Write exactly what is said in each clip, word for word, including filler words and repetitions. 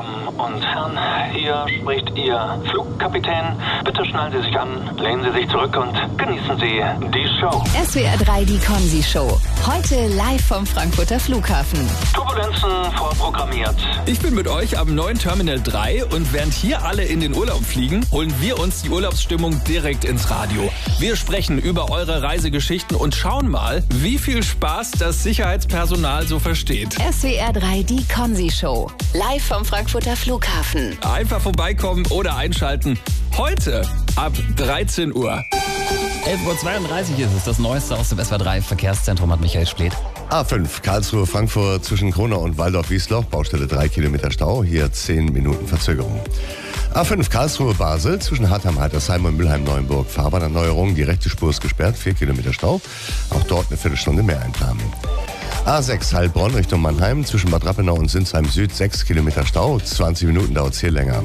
Damen und Herren, hier spricht Ihr Flugkapitän. Bitte schnallen Sie sich an, lehnen Sie sich zurück und genießen Sie die Show. S W R drei, die Konzi-Show. Heute live vom Frankfurter Flughafen. Turbulenzen vorprogrammiert. Ich bin mit euch am neuen Terminal drei und während hier alle in den Urlaub fliegen, holen wir uns die Urlaubsstimmung direkt ins Radio. Wir sprechen über eure Reisegeschichten und schauen mal, wie viel Spaß das Sicherheitspersonal so versteht. S W R drei, die Konzi-Show. Live vom Frankfurter Flughafen. Einfach vorbeikommen oder einschalten. Heute ab dreizehn Uhr. elf Uhr zweiunddreißig ist es. Das Neueste aus dem S W R drei Verkehrszentrum hat Michael Spleth. A fünf, Karlsruhe, Frankfurt zwischen Kronau und Waldorf-Wiesloch. Baustelle drei Kilometer Stau, hier zehn Minuten Verzögerung. A fünf, Karlsruhe, Basel zwischen Hartheim, Heitersheim und Mülheim-Neuenburg. Fahrbahnerneuerung, die rechte Spur ist gesperrt, vier Kilometer Stau. Auch dort eine Viertelstunde mehr einplanen. A sechs, Heilbronn Richtung Mannheim zwischen Bad Rappenau und Sinsheim Süd, sechs Kilometer Stau, zwanzig Minuten dauert es hier länger.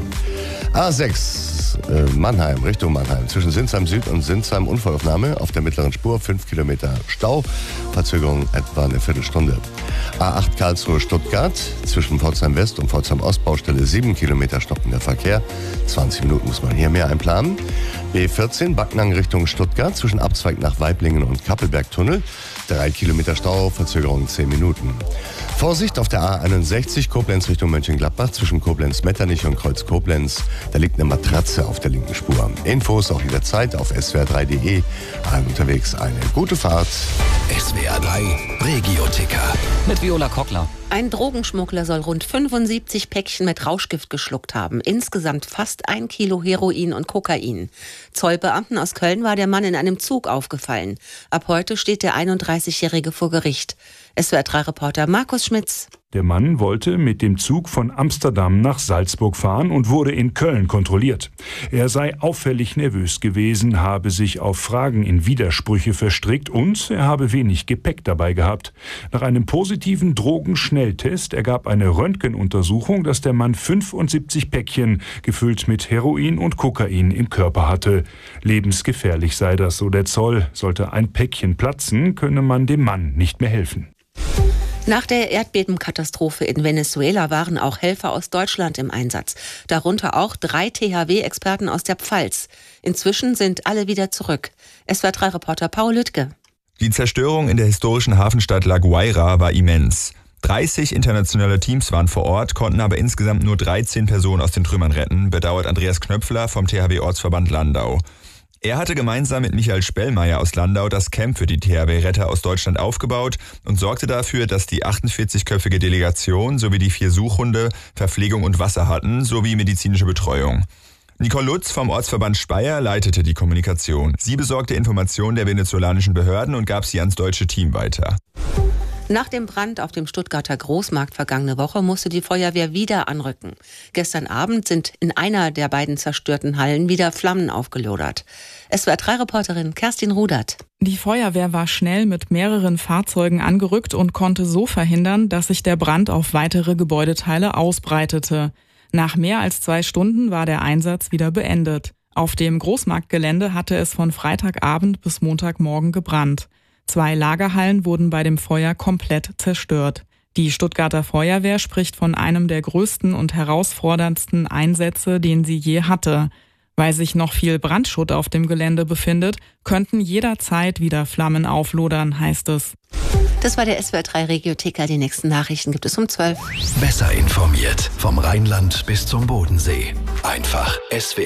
A sechs, äh, Mannheim Richtung Mannheim zwischen Sinsheim Süd und Sinsheim Unfallaufnahme auf der mittleren Spur, fünf Kilometer Stau, Verzögerung etwa eine Viertelstunde. A acht, Karlsruhe Stuttgart zwischen Pforzheim West und Pforzheim Ost, Baustelle sieben Kilometer stockender Verkehr, zwanzig Minuten muss man hier mehr einplanen. B vierzehn, Backnang Richtung Stuttgart zwischen Abzweig nach Weiblingen und Kappelberg-Tunnel, drei Kilometer Stau, Verzögerung zehn Minuten. Vorsicht auf der A einundsechzig, Koblenz Richtung Mönchengladbach zwischen Koblenz-Metternich und Kreuz-Koblenz. Da liegt eine Matratze auf der linken Spur. Infos auch jederzeit auf S W R drei Punkt de. Allen unterwegs eine gute Fahrt. S W R drei Regioticker. Mit Viola Kockler. Ein Drogenschmuggler soll rund fünfundsiebzig Päckchen mit Rauschgift geschluckt haben. Insgesamt fast ein Kilo Heroin und Kokain. Zollbeamten aus Köln war der Mann in einem Zug aufgefallen. Ab heute steht der einunddreißigjährige vor Gericht. S W R drei Reporter Markus Schmitz. Der Mann wollte mit dem Zug von Amsterdam nach Salzburg fahren und wurde in Köln kontrolliert. Er sei auffällig nervös gewesen, habe sich auf Fragen in Widersprüche verstrickt und er habe wenig Gepäck dabei gehabt. Nach einem positiven Drogenschnelltest ergab eine Röntgenuntersuchung, dass der Mann fünfundsiebzig Päckchen gefüllt mit Heroin und Kokain im Körper hatte. Lebensgefährlich sei das, so der Zoll. Sollte ein Päckchen platzen, könne man dem Mann nicht mehr helfen. Nach der Erdbebenkatastrophe in Venezuela waren auch Helfer aus Deutschland im Einsatz. Darunter auch drei T H W-Experten aus der Pfalz. Inzwischen sind alle wieder zurück. S W R drei Reporter Paul Lüttke. Die Zerstörung in der historischen Hafenstadt La Guaira war immens. dreißig internationale Teams waren vor Ort, konnten aber insgesamt nur dreizehn Personen aus den Trümmern retten, bedauert Andreas Knöpfler vom T H W-Ortsverband Landau. Er hatte gemeinsam mit Michael Spellmeier aus Landau das Camp für die T H W-Retter aus Deutschland aufgebaut und sorgte dafür, dass die achtundvierzigköpfige Delegation sowie die vier Suchhunde Verpflegung und Wasser hatten, sowie medizinische Betreuung. Nicole Lutz vom Ortsverband Speyer leitete die Kommunikation. Sie besorgte Informationen der venezolanischen Behörden und gab sie ans deutsche Team weiter. Nach dem Brand auf dem Stuttgarter Großmarkt vergangene Woche musste die Feuerwehr wieder anrücken. Gestern Abend sind in einer der beiden zerstörten Hallen wieder Flammen aufgelodert. S W R drei Reporterin Kerstin Rudert. Die Feuerwehr war schnell mit mehreren Fahrzeugen angerückt und konnte so verhindern, dass sich der Brand auf weitere Gebäudeteile ausbreitete. Nach mehr als zwei Stunden war der Einsatz wieder beendet. Auf dem Großmarktgelände hatte es von Freitagabend bis Montagmorgen gebrannt. Zwei Lagerhallen wurden bei dem Feuer komplett zerstört. Die Stuttgarter Feuerwehr spricht von einem der größten und herausforderndsten Einsätze, den sie je hatte. Weil sich noch viel Brandschutt auf dem Gelände befindet, könnten jederzeit wieder Flammen auflodern, heißt es. Das war der S W R drei Regioticker. Die nächsten Nachrichten gibt es um zwölf. Besser informiert vom Rheinland bis zum Bodensee. Einfach S W R